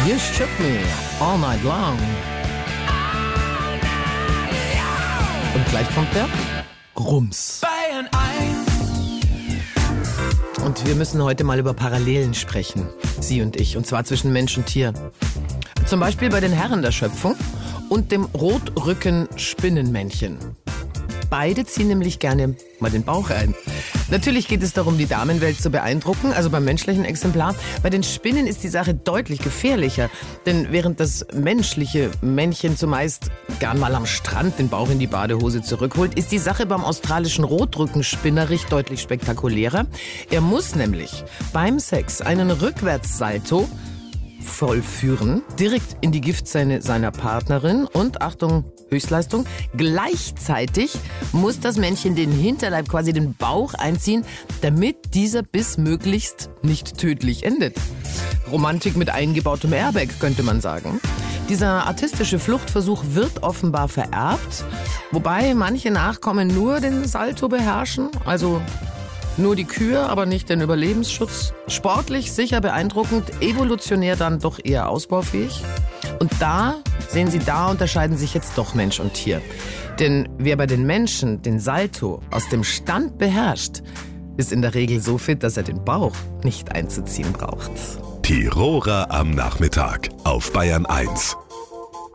You shook me all night long. Und gleich kommt der Rums. Bayern 1. Und wir müssen heute mal über Parallelen sprechen, Sie und ich, und zwar zwischen Mensch und Tier. Zum Beispiel bei den Herren der Schöpfung und dem Rotrücken-Spinnenmännchen. Beide ziehen nämlich gerne mal den Bauch ein. Natürlich geht es darum, die Damenwelt zu beeindrucken, also beim menschlichen Exemplar. Bei den Spinnen ist die Sache deutlich gefährlicher. Denn während das menschliche Männchen zumeist gern mal am Strand den Bauch in die Badehose zurückholt, ist die Sache beim australischen Rotrückenspinnerich deutlich spektakulärer. Er muss nämlich beim Sex einen Rückwärtssalto vollführen, direkt in die Giftzähne seiner Partnerin und, Achtung, Höchstleistung, gleichzeitig muss das Männchen den Hinterleib, quasi den Bauch einziehen, damit dieser Biss möglichst nicht tödlich endet. Romantik mit eingebautem Airbag, könnte man sagen. Dieser artistische Fluchtversuch wird offenbar vererbt, wobei manche Nachkommen nur den Salto beherrschen, also nur die Kür, aber nicht den Überlebensschutz. Sportlich sicher beeindruckend, evolutionär dann doch eher ausbaufähig. Und da, sehen Sie, da unterscheiden sich jetzt doch Mensch und Tier. Denn wer bei den Menschen den Salto aus dem Stand beherrscht, ist in der Regel so fit, dass er den Bauch nicht einzuziehen braucht. Tiroler am Nachmittag auf Bayern 1.